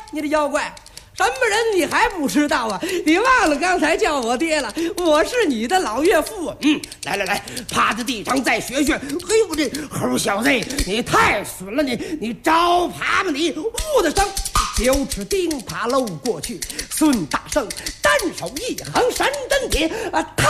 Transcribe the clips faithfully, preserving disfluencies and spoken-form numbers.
你这妖怪！什么人你还不知道啊？你忘了刚才叫我爹了？我是你的老岳父。 嗯，来来来，趴在地上再学学。哎呦，这猴小子，你太损了！你你招爬吧你！ 呜的声，九尺钉耙搂过去，孙大圣单手一横神针铁，啊，嘡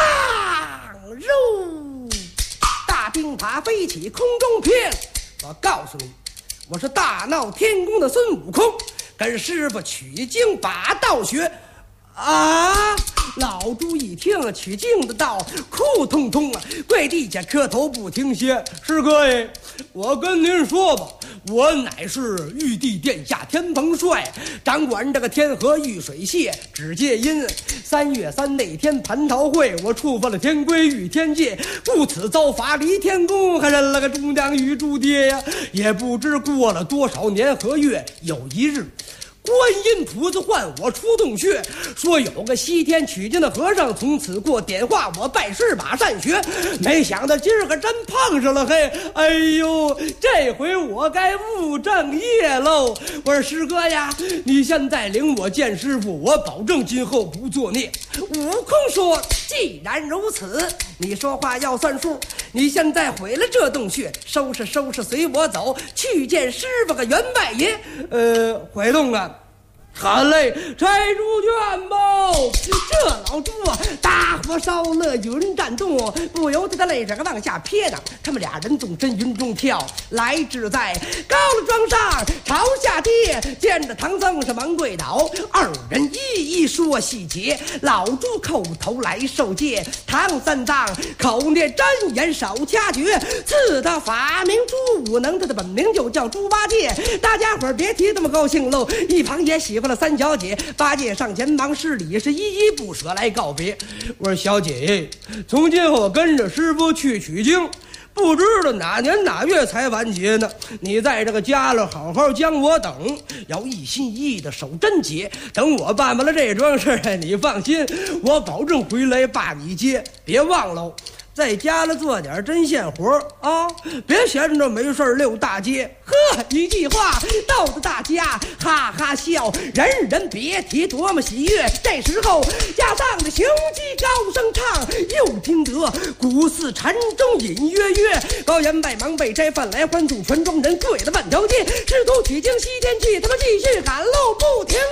肉，大钉耙飞起空中飘。我告诉你，我是大闹天宫的孙悟空。跟师傅取经把道学啊！老朱一听取经的道，哭通通啊，跪地下磕头不停歇。师哥爷，我跟您说吧，我乃是玉帝殿下天蓬帅，掌管这个天河玉水榭。只戒因三月三那天蟠桃会，我触犯了天规与天界，故此遭罚离天宫，还认了个中将与朱爹呀。也不知过了多少年和月，有一日。观音菩萨唤我出洞穴，说有个西天取经的和尚从此过点化我，拜师把善学。没想到今儿个真碰上了，嘿，哎呦，这回我该务正业喽！我说师哥呀，你现在领我见师傅，我保证今后不作孽。悟空说：“既然如此，你说话要算数。你现在毁了这洞穴，收拾收拾，随我走去见师傅个员外爷。呃，毁洞啊！”好嘞，拆除卷吧！这老朱啊，大火烧了云战动，不由得他泪水往下撇呢。他们俩人纵身云中跳，来至在高了庄上朝下跌，见着唐僧是忙跪倒，二人一一说细节。老朱叩头来受戒，唐三藏口念真言手掐诀，赐他法名朱武能，他的本名就叫猪八戒。大家伙儿别提这么高兴喽，一旁也喜欢了三小姐。八戒上前忙施礼，是依依不舍来告别。我说小姐，从今后跟着师傅去取经，不知道哪年哪月才完结呢？你在这个家了好好将我等，要一心一意的守贞节。等我办完了这桩事，你放心，我保证回来把你接。别忘了在家里做点针线活啊，别闲着没事溜大街。呵，一句话逗得大家哈哈笑，人人别提多么喜悦。这时候加上的雄鸡高声唱，又听得鼓似禅中隐约约。高员外忙被摘饭来欢送，全庄人跪了半条街。师徒取经西天去，他们继续赶路不停。